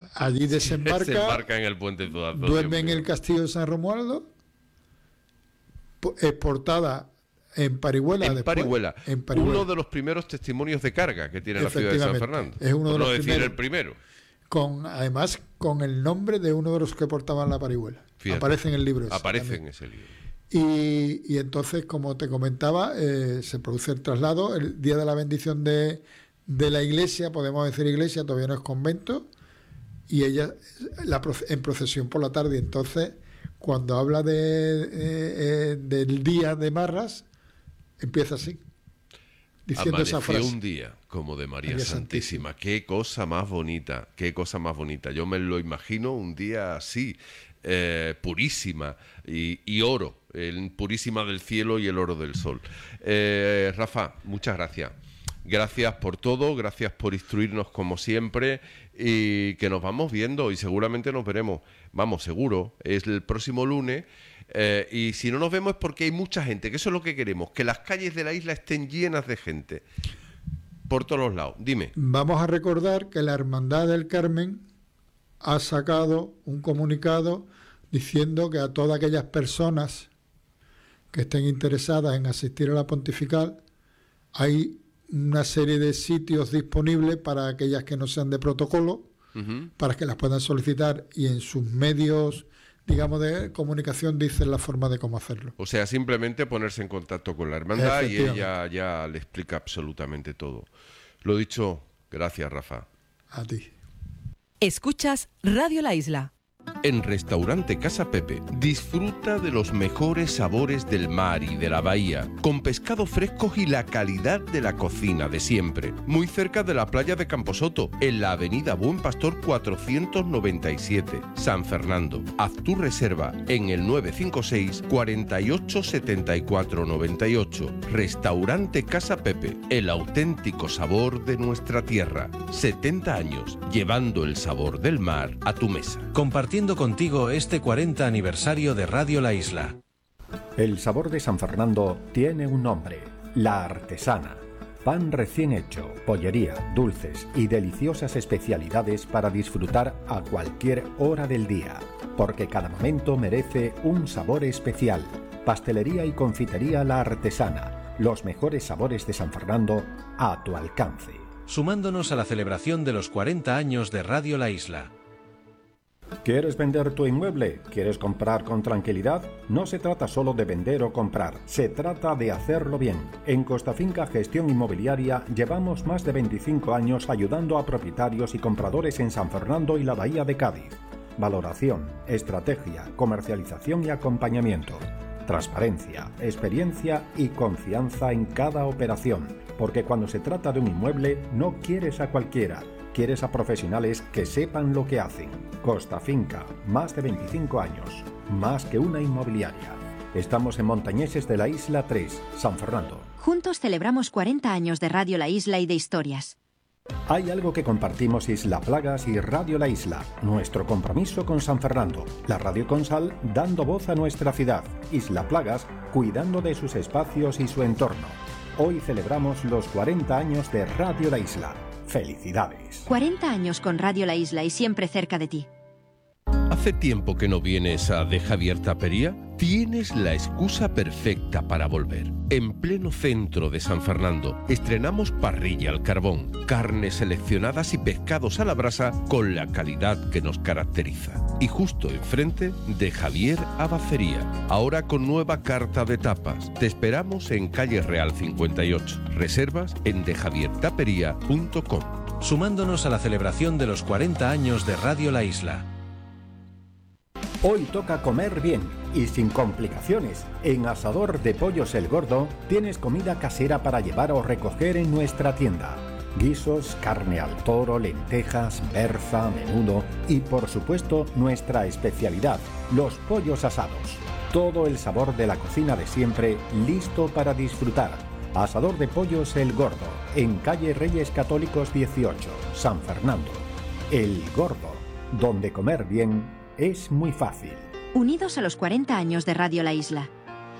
Allí desembarca en el puente de Zuazo. Duerme en el castillo de San Romualdo, exportada en Parihuela. En Parihuela. Uno de los primeros testimonios de carga que tiene la ciudad de San Fernando. Es uno de los primeros. El primero. Además, con el nombre de uno de los que portaban la Parihuela. Fíjate, aparece en el libro. Aparece en ese libro. Y entonces, como te comentaba, se produce el traslado. El día de la bendición de la iglesia, podemos decir iglesia, todavía no es convento, y ella en procesión por la tarde. Entonces, cuando habla del día de Marras, empieza así, diciendo Amaneció esa frase. Un día como de María Santísima. Qué cosa más bonita, qué cosa más bonita. Yo me lo imagino un día así, purísima y oro, purísima del cielo y el oro del sol. Rafa, muchas gracias. Gracias por todo, gracias por instruirnos como siempre, y que nos vamos viendo y seguramente nos veremos, vamos, seguro, es el próximo lunes, y si no nos vemos es porque hay mucha gente, que eso es lo que queremos, que las calles de la isla estén llenas de gente, por todos los lados. Dime. Vamos a recordar que la Hermandad del Carmen ha sacado un comunicado diciendo que a todas aquellas personas que estén interesadas en asistir a la pontifical, hay una serie de sitios disponibles para aquellas que no sean de protocolo, para que las puedan solicitar, y en sus medios, digamos, de comunicación dicen la forma de cómo hacerlo. O sea, simplemente ponerse en contacto con la hermandad y ella ya le explica absolutamente todo. Lo dicho, gracias, Rafa. A ti. Escuchas Radio La Isla. En Restaurante Casa Pepe, disfruta de los mejores sabores del mar y de la bahía, con pescado fresco y la calidad de la cocina de siempre. Muy cerca de la playa de Camposoto, en la avenida Buen Pastor 497, San Fernando. Haz tu reserva en el 956 48 74 98. Restaurante Casa Pepe, el auténtico sabor de nuestra tierra. 70 años, llevando el sabor del mar a tu mesa. Compartiendo contigo este 40 aniversario de Radio La Isla. El sabor de San Fernando tiene un nombre: La Artesana. Pan recién hecho, pollería, dulces y deliciosas especialidades para disfrutar a cualquier hora del día, porque cada momento merece un sabor especial. Pastelería y confitería La Artesana, los mejores sabores de San Fernando a tu alcance. Sumándonos a la celebración de los 40 años de Radio La Isla. ¿Quieres vender tu inmueble? ¿Quieres comprar con tranquilidad? No se trata solo de vender o comprar, se trata de hacerlo bien. En Costa Finca Gestión Inmobiliaria llevamos más de 25 años ayudando a propietarios y compradores en San Fernando y la Bahía de Cádiz. Valoración, estrategia, comercialización y acompañamiento. Transparencia, experiencia y confianza en cada operación, porque cuando se trata de un inmueble no quieres a cualquiera. Quieres a profesionales que sepan lo que hacen. Costa Finca, más de 25 años, más que una inmobiliaria. Estamos en Montañeses de la Isla 3, San Fernando. Juntos celebramos 40 años de Radio La Isla y de historias. Hay algo que compartimos Isla Plagas y Radio La Isla, nuestro compromiso con San Fernando. La radio con sal dando voz a nuestra ciudad. Isla Plagas cuidando de sus espacios y su entorno. Hoy celebramos los 40 años de Radio La Isla. ¡Felicidades! 40 años con Radio La Isla y siempre cerca de ti. ¿Hace tiempo que no vienes a De Javier Tapería? Tienes la excusa perfecta para volver. En pleno centro de San Fernando, estrenamos parrilla al carbón, carnes seleccionadas y pescados a la brasa con la calidad que nos caracteriza. Y justo enfrente, De Javier Abacería, ahora con nueva carta de tapas. Te esperamos en Calle Real 58. Reservas en dejaviertapería.com. Sumándonos a la celebración de los 40 años de Radio La Isla. Hoy toca comer bien y sin complicaciones. En Asador de Pollos El Gordo tienes comida casera para llevar o recoger en nuestra tienda. Guisos, carne al toro, lentejas, berza, menudo y por supuesto nuestra especialidad, los pollos asados. Todo el sabor de la cocina de siempre listo para disfrutar. Asador de Pollos El Gordo, en calle Reyes Católicos 18, San Fernando. El Gordo, donde comer bien es muy fácil. Unidos a los 40 años de Radio La Isla.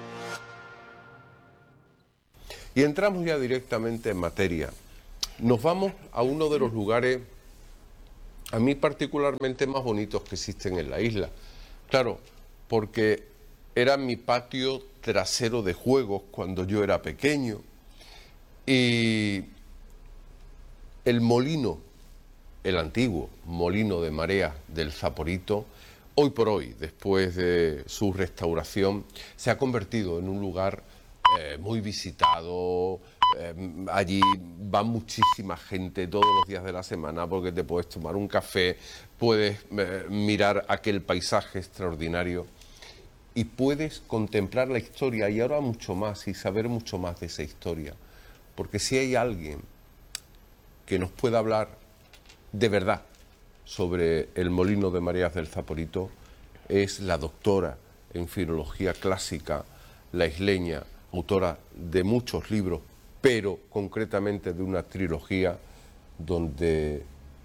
Y entramos ya directamente en materia. Nos vamos a uno de los lugares a mí particularmente más bonitos que existen en la isla. Claro, porque era mi patio trasero de juegos cuando yo era pequeño, y el molino, el antiguo molino de marea del Zaporito, hoy por hoy, después de su restauración, se ha convertido en un lugar muy visitado. Allí va muchísima gente todos los días de la semana, porque te puedes tomar un café, puedes mirar aquel paisaje extraordinario y puedes contemplar la historia, y ahora mucho más, y saber mucho más de esa historia. Porque si hay alguien que nos pueda hablar de verdad sobre el molino de mareas del Zaporito, es la doctora en filología clásica, la isleña, autora de muchos libros, pero concretamente de una trilogía donde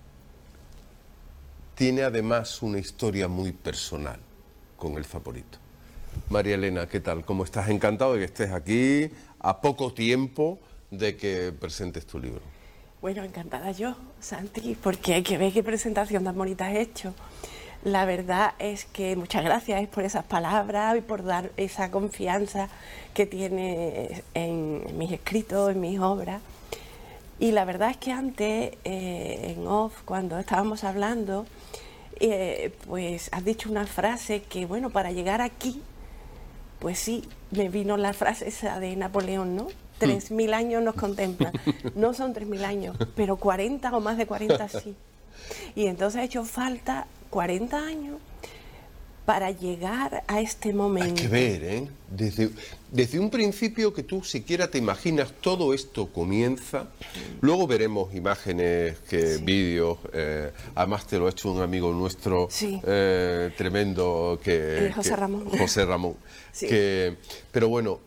tiene además una historia muy personal con el Zaporito. María Elena, ¿qué tal? ¿Cómo estás? Encantado de que estés aquí a poco tiempo de que presentes tu libro. Bueno, encantada yo, Santi, porque hay que ver qué presentación tan bonita has hecho. La verdad es que muchas gracias por esas palabras y por dar esa confianza que tienes en mis escritos, en mis obras. Y la verdad es que antes, en off, cuando estábamos hablando, pues has dicho una frase que, bueno, para llegar aquí, pues sí, me vino la frase esa de Napoleón, ¿no? 3.000 años nos contemplan. No son 3.000 años, pero 40 o más de 40 sí. Y entonces ha hecho falta 40 años para llegar a este momento. Hay que ver, ¿eh? Desde un principio que tú siquiera te imaginas, todo esto comienza. Luego veremos imágenes, vídeos. Además te lo ha hecho un amigo nuestro, tremendo, José Ramón. José Ramón. Sí. Pero bueno,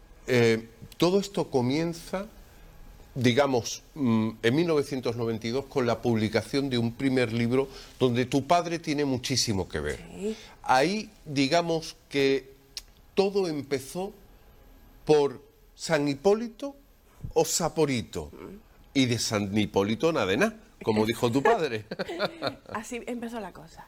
todo esto comienza, digamos, en 1992 con la publicación de un primer libro donde tu padre tiene muchísimo que ver. Sí. Ahí, digamos que todo empezó por San Hipólito o Saporito, y de San Hipólito nada de nada, como dijo tu padre. Así empezó la cosa.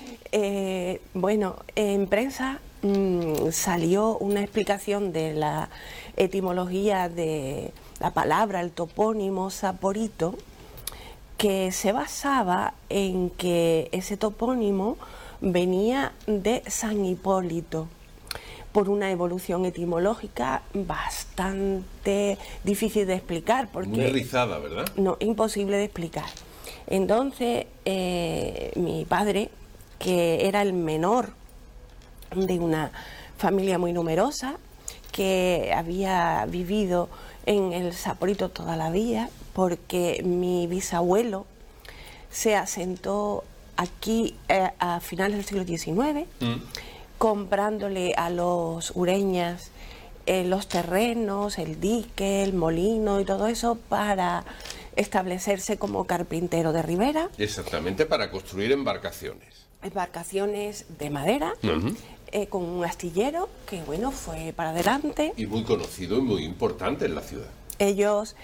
Bueno, en prensa salió una explicación de la etimología de la palabra, el topónimo Saporito, que se basaba en que ese topónimo venía de San Hipólito, por una evolución etimológica bastante difícil de explicar. Porque muy rizada, ¿verdad? No, imposible de explicar. Entonces, mi padre, que era el menor de una familia muy numerosa, que había vivido en el Saporito toda la vida, porque mi bisabuelo se asentó aquí a finales del siglo XIX, comprándole a los Ureñas los terrenos, el dique, el molino y todo eso para establecerse como carpintero de ribera. Exactamente, para construir embarcaciones. Embarcaciones de madera, con un astillero que, bueno, fue para adelante. Y muy conocido y muy importante en la ciudad. Ellos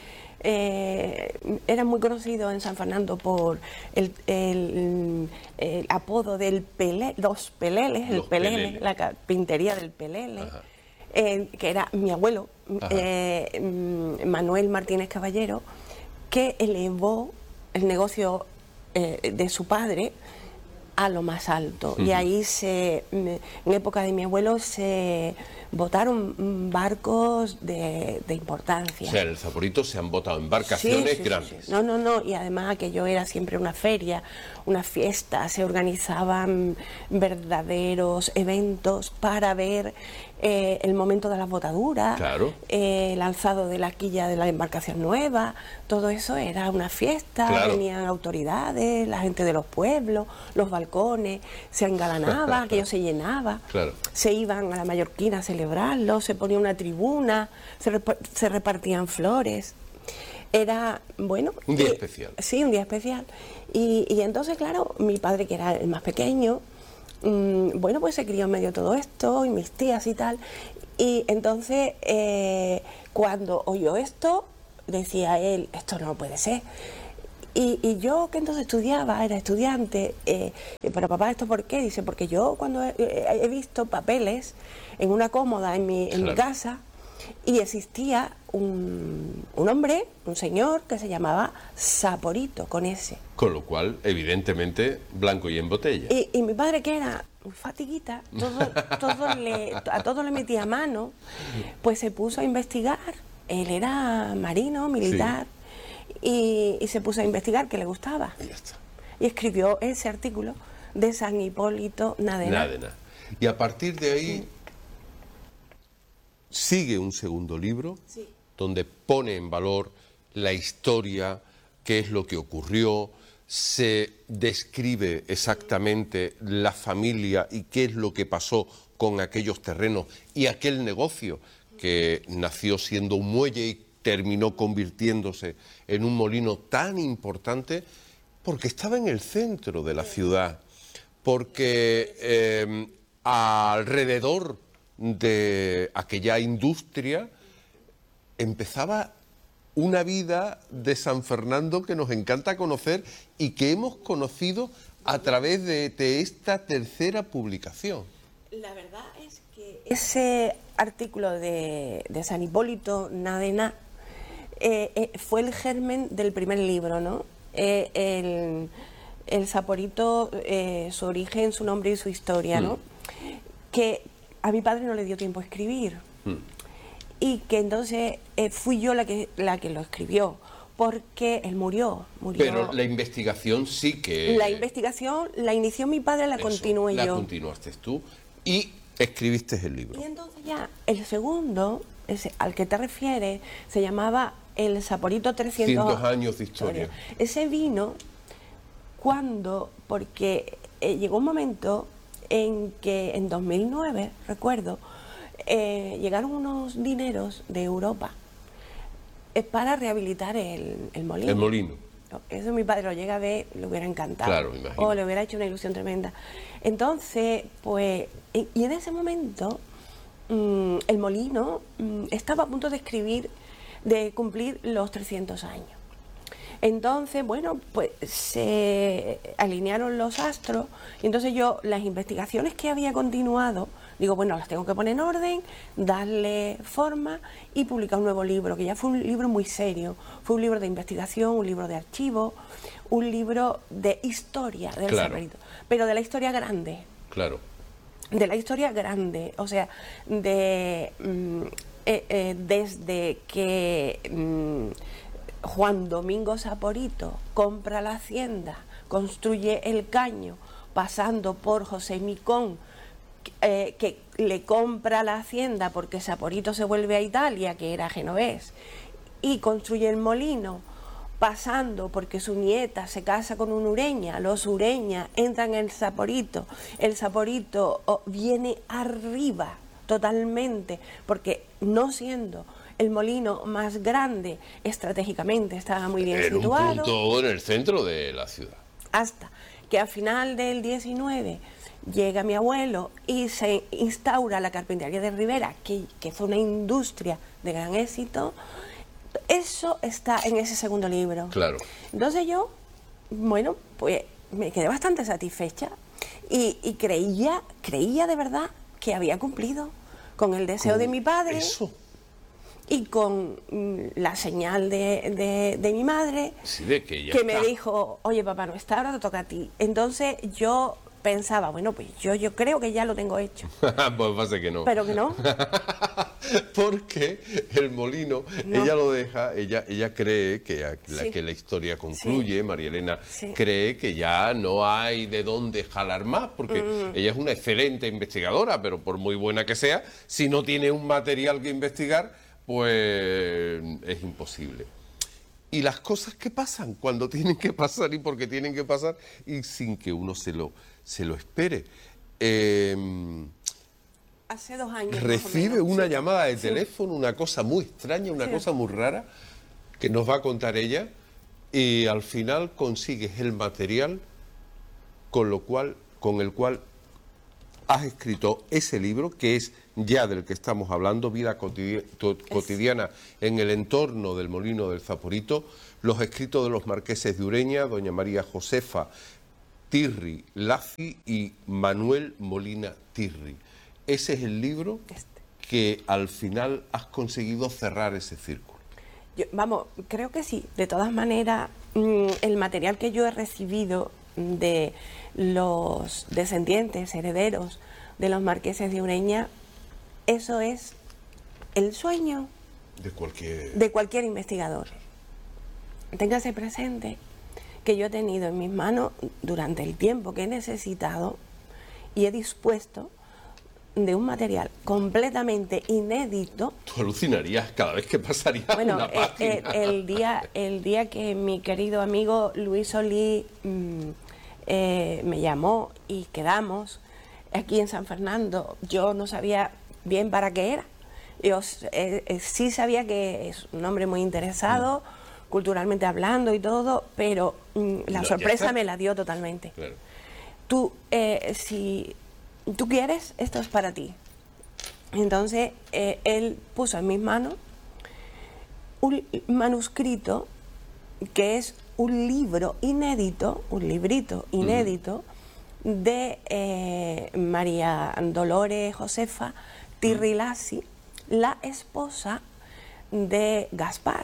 eran muy conocidos en San Fernando por el apodo del los Peleles, el Pelele, la carpintería del Pelele, que era mi abuelo, Manuel Martínez Caballero, que elevó el negocio de su padre a lo más alto. Y ahí en época de mi abuelo se botaron barcos de importancia. O sea, en el Zaporito se han botado embarcaciones grandes. Sí. No, y además aquello era siempre una feria, una fiesta, se organizaban verdaderos eventos para ver el momento de las botaduras, claro, el alzado de la quilla de la embarcación nueva, todo eso era una fiesta, claro. Venían autoridades, la gente de los pueblos, los balcones, se engalanaba, aquello se llenaba, claro. Se iban a la Mallorquina a celebrarlo, se ponía una tribuna, se repartían flores. Era, bueno... un día especial. Sí, un día especial. Y entonces, claro, mi padre, que era el más pequeño, bueno, pues se crió en medio de todo esto, y mis tías y tal. Y entonces, cuando oyó esto, decía él, esto no puede ser. Y yo que entonces estudiaba, era estudiante, pero papá, ¿esto por qué? Dice, porque yo cuando he visto papeles en una cómoda en mi casa, y existía un hombre, un señor, que se llamaba Saporito, con S. Con lo cual, evidentemente, blanco y en botella. Y mi padre, que era un fatiguita, a todo le metía mano, pues se puso a investigar. Él era marino, militar, y se puso a investigar que le gustaba. Y ya está. Y escribió ese artículo de San Hipólito Nadena. Y a partir de ahí sigue un segundo libro donde pone en valor la historia, qué es lo que ocurrió, se describe exactamente la familia y qué es lo que pasó con aquellos terrenos y aquel negocio que nació siendo un muelle y terminó convirtiéndose en un molino tan importante porque estaba en el centro de la ciudad, porque alrededor de aquella industria empezaba una vida de San Fernando que nos encanta conocer y que hemos conocido a través de esta tercera publicación. La verdad es que ese artículo de San Hipólito Nadena fue el germen del primer libro, ¿no? El Saporito, su origen, su nombre y su historia, ¿no? Que a mi padre no le dio tiempo a escribir. Y que entonces fui yo la que lo escribió, porque él murió. Pero la investigación sí que... La investigación la inició mi padre, la continué yo. La continuaste tú y escribiste el libro. Y entonces ya, el segundo, ese al que te refieres, se llamaba El Saporito 300 años de historia. Ese vino porque llegó un momento en que en 2009, recuerdo, llegaron unos dineros de Europa para rehabilitar el molino. El molino. Eso mi padre lo llega a ver, le hubiera encantado. Claro, me imagino. O le hubiera hecho una ilusión tremenda. Entonces, pues, y en ese momento, el molino estaba a punto de cumplir los 300 años. Entonces, bueno, pues se alinearon los astros y entonces yo las investigaciones que había continuado, digo, bueno, las tengo que poner en orden, darle forma y publicar un nuevo libro, que ya fue un libro muy serio, fue un libro de investigación, un libro de archivo, un libro de historia del Saporito, pero de la historia grande. Claro. De la historia grande, o sea, desde que... Juan Domingo Saporito compra la hacienda, construye el caño, pasando por José Micón, que le compra la hacienda porque Saporito se vuelve a Italia, que era genovés, y construye el molino, pasando porque su nieta se casa con un Ureña, los Ureña entran en el Saporito viene arriba totalmente, porque no siendo el molino más grande estratégicamente, estaba muy bien situado. Un punto en el centro de la ciudad. Hasta que al final del 19 llega mi abuelo y se instaura la carpintería de Rivera, que fue una industria de gran éxito. Eso está en ese segundo libro. Claro. Entonces yo, bueno, pues me quedé bastante satisfecha y creía de verdad que había cumplido con el deseo de mi padre. Eso. Y con la señal de mi madre, sí, de que me dijo, oye papá, no está, ahora te toca a ti. Entonces yo pensaba, bueno, pues yo creo que ya lo tengo hecho. Pues pasa que no. Pero que no. Porque el molino, no. Ella lo deja, ella cree que la historia concluye, sí. María Elena cree que ya no hay de dónde jalar más, porque ella es una excelente investigadora, pero por muy buena que sea, si no tiene un material que investigar, pues es imposible. Y las cosas que pasan cuando tienen que pasar y porque tienen que pasar y sin que uno se lo espere. Hace 2 años. Recibe una llamada de teléfono, una cosa muy extraña, una cosa muy rara, que nos va a contar ella, y al final consigues el material con el cual has escrito ese libro, que es ya del que estamos hablando, Vida cotidiana en el entorno del Molino del Zaporito, los escritos de los marqueses de Ureña, doña María Josefa Tirri Laci y Manuel Molina Tirri. Ese es el libro que al final has conseguido cerrar ese círculo. Creo que sí. De todas maneras, el material que yo he recibido de los descendientes, herederos de los marqueses de Ureña, eso es el sueño de cualquier investigador. Téngase presente que yo he tenido en mis manos durante el tiempo que he necesitado y he dispuesto de un material completamente inédito. Tú alucinarías cada vez que pasaría una página. El día que mi querido amigo Luis Solí me llamó y quedamos aquí en San Fernando, yo no sabía bien para qué era. Yo sí sabía que es un hombre muy interesado, culturalmente hablando y todo, pero la sorpresa me la dio totalmente. Claro. Tú, si tú quieres, esto es para ti. Entonces, él puso en mis manos un manuscrito que es un libro inédito, un librito inédito de María Dolores Josefa Tirri Laci, la esposa de Gaspar.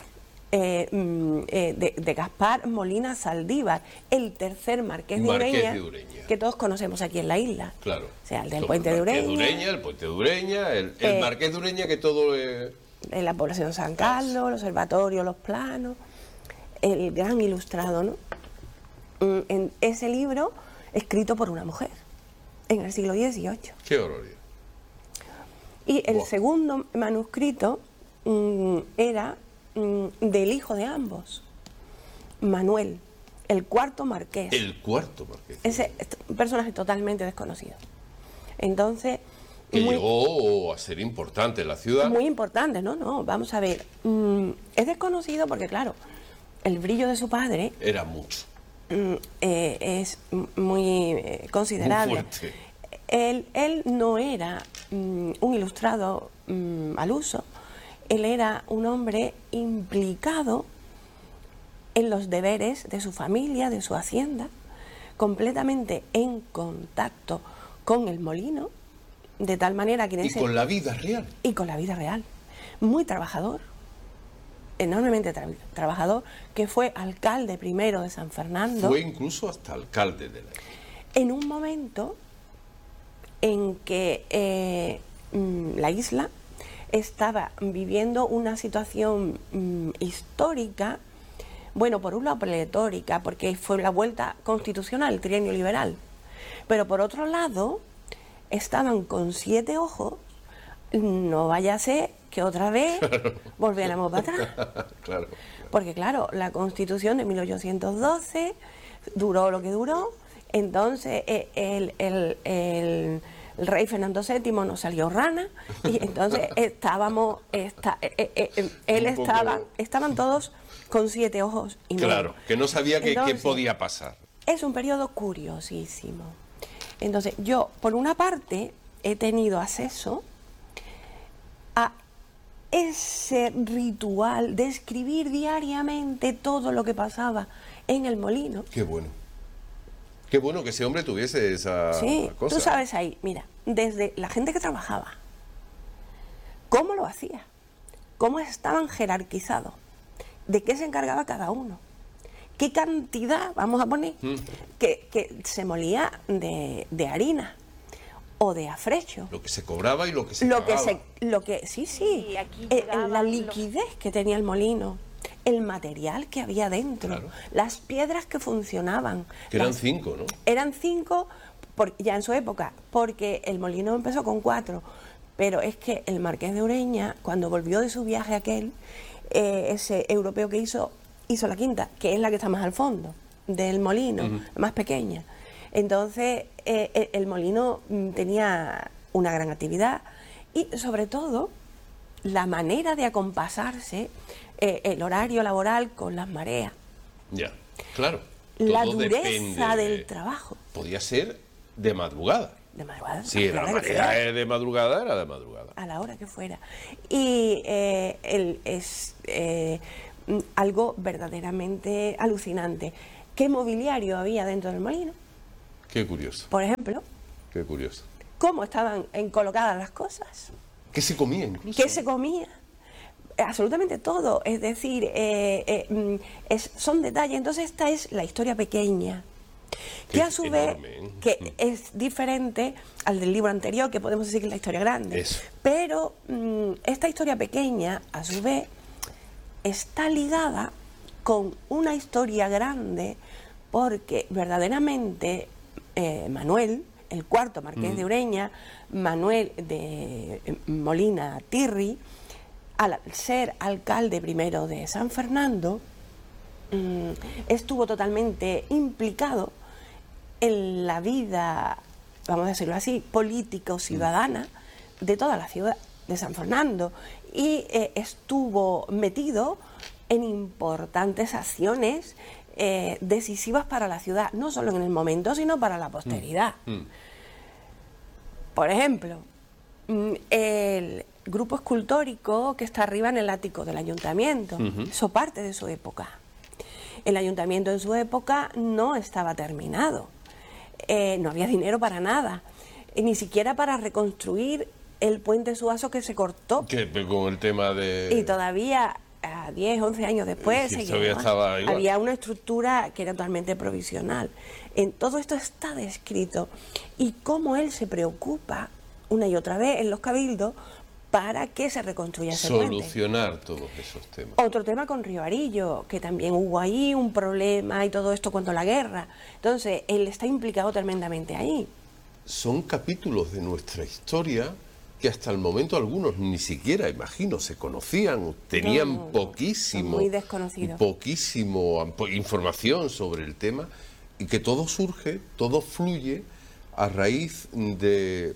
De Gaspar Molina Saldívar, el tercer marqués de Ureña, que todos conocemos aquí en la isla. Claro. O sea, el del Puente de Ureña. El Puente de Ureña, el marqués de Ureña, que todo es... En la población de San Carlos, el observatorio, los planos, el gran ilustrado, ¿no? En ese libro, escrito por una mujer, en el siglo XVIII. ¡Qué horror! Y el segundo manuscrito era del hijo de ambos, Manuel, el cuarto marqués. El cuarto marqués. Ese personaje totalmente desconocido. Entonces... Que llegó a ser importante en la ciudad. Muy importante, no, vamos a ver. Es desconocido porque, claro, el brillo de su padre... Era mucho. Es muy considerable. Muy fuerte. Él no era un ilustrado al uso. Él era un hombre implicado en los deberes de su familia, de su hacienda, completamente en contacto con el molino, de tal manera que... Y con la vida real. Y con la vida real. Muy trabajador, enormemente trabajador, que fue alcalde primero de San Fernando. Fue incluso hasta alcalde de la isla. En un momento en que la isla estaba viviendo una situación histórica, bueno, por un lado pletórica, porque fue la vuelta constitucional, el trienio liberal, pero por otro lado estaban con 7 ojos, no vaya a ser que otra vez volviéramos para atrás. Claro. Porque claro, la Constitución de 1812 duró lo que duró, entonces el rey Fernando VII nos salió rana y entonces estaban todos con 7 ojos y medio. Claro, que no sabía qué podía pasar. Es un periodo curiosísimo. Entonces yo, por una parte, he tenido acceso a ese ritual de escribir diariamente todo lo que pasaba en el molino. Qué bueno. Qué bueno que ese hombre tuviese esa cosa. Tú sabes ahí, mira, desde la gente que trabajaba, cómo lo hacía, cómo estaban jerarquizados, de qué se encargaba cada uno, qué cantidad, vamos a poner, que se molía de harina o de afrecho. Lo que se cobraba y lo que se pagaba. Sí. La liquidez que tenía el molino, el material que había dentro, claro, las piedras que funcionaban. Que eran 5, ¿no? Eran 5 ya en su época, porque el molino empezó con 4, pero es que el marqués de Ureña, cuando volvió de su viaje aquel, ese europeo que hizo la quinta, que es la que está más al fondo del molino, la más pequeña. Entonces, el molino tenía una gran actividad y, sobre todo, la manera de acompasarse, el horario laboral con las mareas. Ya, claro. La dureza del trabajo. Podía ser de madrugada. De madrugada. Sí, la marea es de madrugada, era de madrugada. A la hora que fuera. Y es algo verdaderamente alucinante. ¿Qué mobiliario había dentro del molino? Qué curioso. Por ejemplo. Qué curioso. ¿Cómo estaban colocadas las cosas? ¿Qué se comía incluso? ¿Qué se comía? Absolutamente todo. Es decir, son detalles. Entonces esta es la historia pequeña, que a su vez que es diferente al del libro anterior, que podemos decir que es la historia grande. Eso. Pero esta historia pequeña, a su vez, está ligada con una historia grande, porque verdaderamente Manuel, el cuarto marqués de Ureña, Manuel de Molina Tirri, al ser alcalde primero de San Fernando, estuvo totalmente implicado en la vida, vamos a decirlo así, política o ciudadana de toda la ciudad de San Fernando, y estuvo metido en importantes acciones decisivas para la ciudad, no solo en el momento, sino para la posteridad. Por ejemplo, el grupo escultórico que está arriba en el ático del ayuntamiento, eso parte de su época. El ayuntamiento en su época no estaba terminado, no había dinero para nada, ni siquiera para reconstruir el puente Suazo que se cortó. Que con el tema de... Y todavía, 10, 11 años después, había una estructura que era totalmente provisional. En todo esto está descrito, y cómo él se preocupa una y otra vez en los cabildos para que se reconstruya ese puente. Solucionar todos esos temas. Otro tema con Rioarillo, que también hubo ahí un problema y todo esto cuando la guerra. Entonces, él está implicado tremendamente ahí. Son capítulos de nuestra historia que hasta el momento algunos ni siquiera, imagino, se conocían, tenían poquísimo información sobre el tema, y que todo surge, todo fluye a raíz de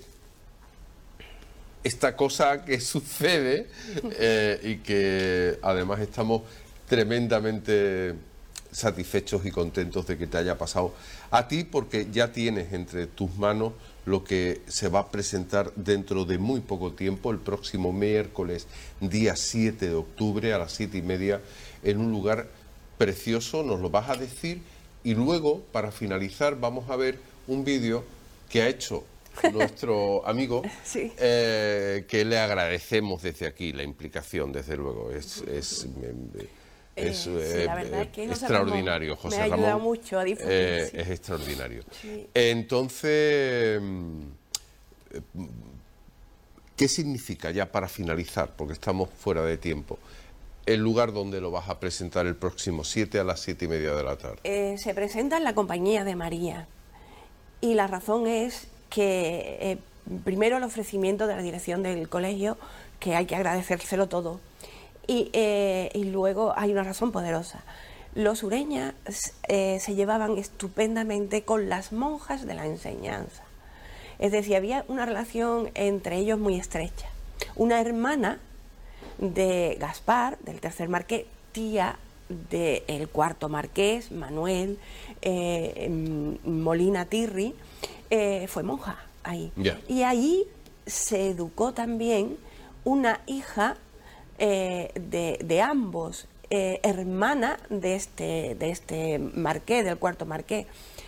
esta cosa que sucede y que además estamos tremendamente satisfechos y contentos de que te haya pasado a ti, porque ya tienes entre tus manos lo que se va a presentar dentro de muy poco tiempo, el próximo miércoles, día 7 de octubre a las 7:30, en un lugar precioso, nos lo vas a decir, y luego, para finalizar, vamos a ver un vídeo que ha hecho nuestro amigo, sí, que le agradecemos desde aquí la implicación, desde luego, es la verdad es que extraordinario, José me ha Ramón. ayudado mucho a difundir, Es extraordinario. Sí. Entonces, ¿qué significa, ya para finalizar, porque estamos fuera de tiempo, el lugar donde lo vas a presentar el próximo 7 a las 7:30 de la tarde? Se presenta en la Compañía de María, y la razón es que primero el ofrecimiento de la dirección del colegio, que hay que agradecérselo todo, y luego hay una razón poderosa. Los Ureña se llevaban estupendamente con las monjas de la enseñanza, es decir, había una relación entre ellos muy estrecha. Una hermana de Gaspar, del tercer marqués, tía del cuarto marqués, Manuel Molina Tirri, fue monja ahí. Yeah. Y ahí se educó también una hija de ambos, hermana de este marqués, del cuarto marqués,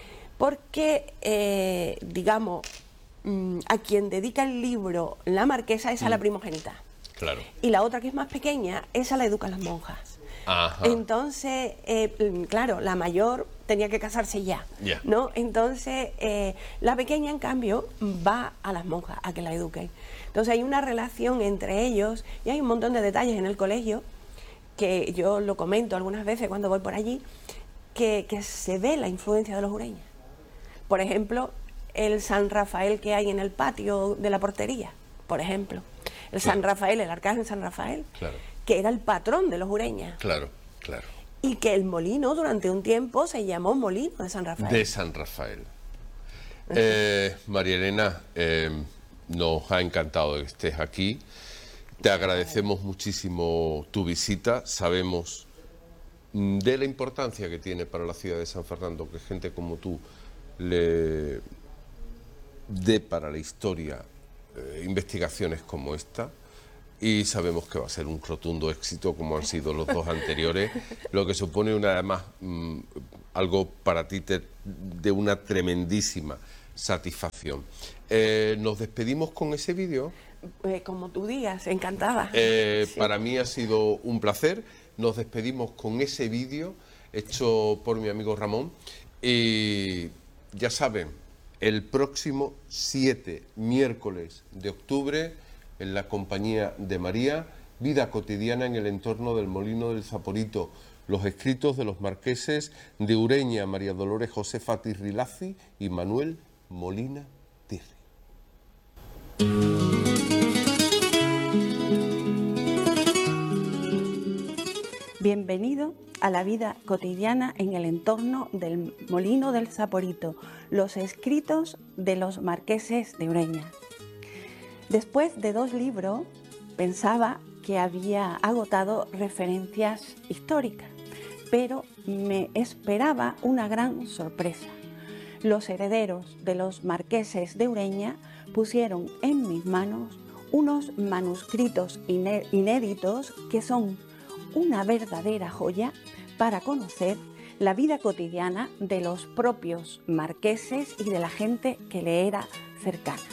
porque, digamos, a quien dedica el libro la marquesa es a la primogénita. Claro. Y la otra, que es más pequeña, esa la educan las monjas. Ajá. Entonces, claro, la mayor tenía que casarse ya, Yeah. ¿no? Entonces, la pequeña, en cambio, va a las monjas a que la eduquen. Entonces, hay una relación entre ellos, y hay un montón de detalles en el colegio, que yo lo comento algunas veces cuando voy por allí, que se ve la influencia de los Ureña. Por ejemplo, el San Rafael que hay en el patio de la portería, por ejemplo. El San Rafael, el arcángel San Rafael, Claro. que era el patrón de los Ureña. Claro, claro. Y que el molino durante un tiempo se llamó Molino de San Rafael. De San Rafael. María Elena, nos ha encantado que estés aquí. Te agradecemos muchísimo tu visita. Sabemos de la importancia que tiene para la ciudad de San Fernando que gente como tú le dé para la historia investigaciones como esta, y sabemos que va a ser un rotundo éxito como han sido los dos anteriores, lo que supone además algo para ti de una tremendísima satisfacción. Nos despedimos con ese vídeo. Como tú digas, encantada. Sí. Para mí ha sido un placer. Nos despedimos con ese vídeo hecho por mi amigo Ramón, y ya saben, el próximo 7 miércoles de octubre, en la compañía de María, vida cotidiana en el entorno del Molino del Saporito, los escritos de los marqueses de Ureña, María Dolores Josefa Tirrilazzi y Manuel Molina Tirri. Bienvenido a la vida cotidiana en el entorno del Molino del Saporito, los escritos de los marqueses de Ureña. Después de 2 libros, pensaba que había agotado referencias históricas, pero me esperaba una gran sorpresa. Los herederos de los marqueses de Ureña pusieron en mis manos unos manuscritos inéditos que son una verdadera joya para conocer la vida cotidiana de los propios marqueses y de la gente que le era cercana.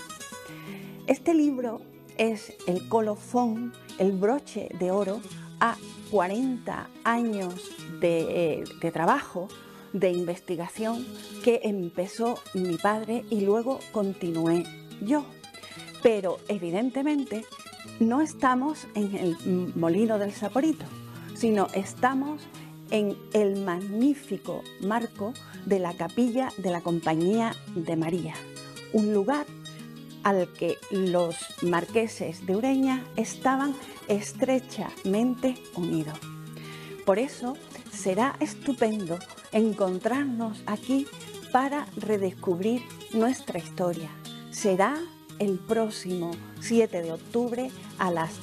Este libro es el colofón, el broche de oro a 40 años de trabajo, de investigación que empezó mi padre y luego continué yo. Pero evidentemente no estamos en el Molino del Saporito, sino estamos en el magnífico marco de la capilla de la Compañía de María, un lugar al que los marqueses de Ureña estaban estrechamente unidos. Por eso será estupendo encontrarnos aquí para redescubrir nuestra historia. Será el próximo 7 de octubre a las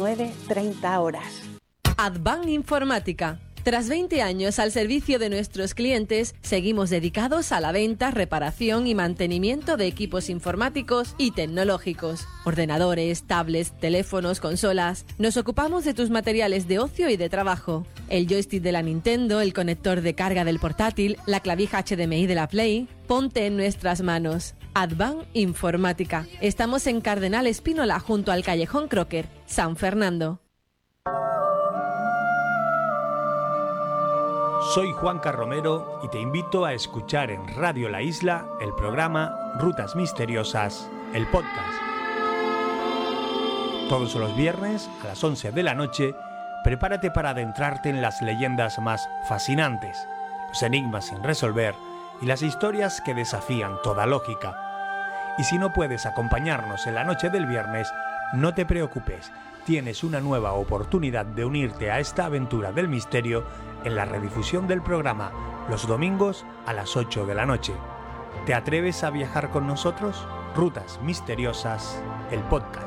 19:30 horas. Advan Informática. Tras 20 años al servicio de nuestros clientes, seguimos dedicados a la venta, reparación y mantenimiento de equipos informáticos y tecnológicos. Ordenadores, tablets, teléfonos, consolas. Nos ocupamos de tus materiales de ocio y de trabajo. El joystick de la Nintendo, el conector de carga del portátil, la clavija HDMI de la Play. Ponte en nuestras manos. Advan Informática. Estamos en Cardenal Espínola, junto al Callejón Crocker, San Fernando. Soy Juanca Romero y te invito a escuchar en Radio La Isla el programa Rutas Misteriosas, el podcast. Todos los viernes a las 11 de la noche, prepárate para adentrarte en las leyendas más fascinantes, los enigmas sin resolver y las historias que desafían toda lógica. Y si no puedes acompañarnos en la noche del viernes, no te preocupes, tienes una nueva oportunidad de unirte a esta aventura del misterio en la redifusión del programa los domingos a las 8 de la noche. ¿Te atreves a viajar con nosotros? Rutas Misteriosas, el podcast.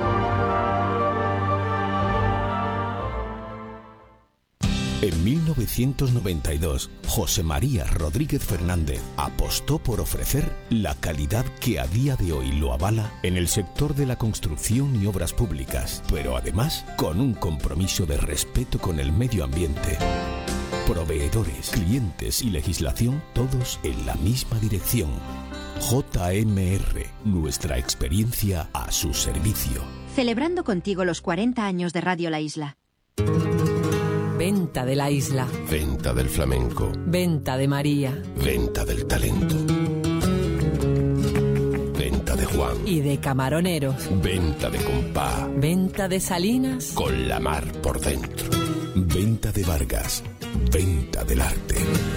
En 1992, José María Rodríguez Fernández apostó por ofrecer la calidad que a día de hoy lo avala en el sector de la construcción y obras públicas, pero además con un compromiso de respeto con el medio ambiente. Proveedores, clientes y legislación, todos en la misma dirección. JMR, nuestra experiencia a su servicio. Celebrando contigo los 40 años de Radio La Isla. Venta de la isla. Venta del flamenco. Venta de María. Venta del talento. Venta de Juan. Y de camaroneros. Venta de compás. Venta de Salinas. Con la mar por dentro. Venta de Vargas. Venta del arte.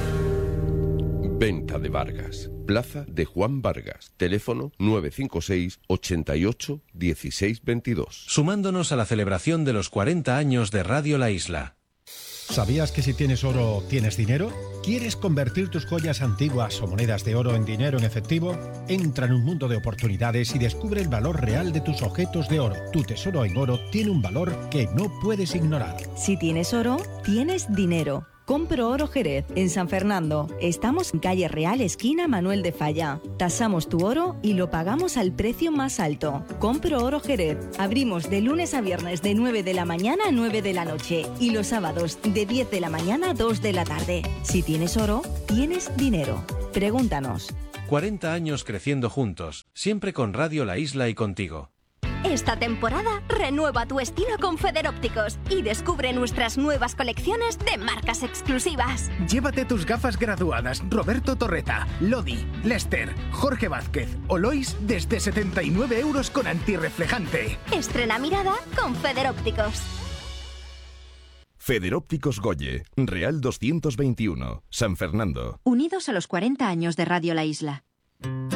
Venta de Vargas. Plaza de Juan Vargas. Teléfono 956 88 16 22. Sumándonos a la celebración de los 40 años de Radio La Isla. ¿Sabías que si tienes oro, tienes dinero? ¿Quieres convertir tus joyas antiguas o monedas de oro en dinero en efectivo? Entra en un mundo de oportunidades y descubre el valor real de tus objetos de oro. Tu tesoro en oro tiene un valor que no puedes ignorar. Si tienes oro, tienes dinero. Compro Oro Jerez, en San Fernando. Estamos en calle Real, esquina Manuel de Falla. Tasamos tu oro y lo pagamos al precio más alto. Compro Oro Jerez. Abrimos de lunes a viernes de 9 de la mañana a 9 de la noche y los sábados de 10 de la mañana a 2 de la tarde. Si tienes oro, tienes dinero. Pregúntanos. 40 años creciendo juntos, siempre con Radio La Isla y contigo. Esta temporada renueva tu estilo con Federópticos y descubre nuestras nuevas colecciones de marcas exclusivas. Llévate tus gafas graduadas Roberto Torreta, Lodi, Lester, Jorge Vázquez o Lois desde 79 € con antirreflejante. Estrena mirada con Federópticos. Federópticos Goye, Real 221, San Fernando. Unidos a los 40 años de Radio La Isla.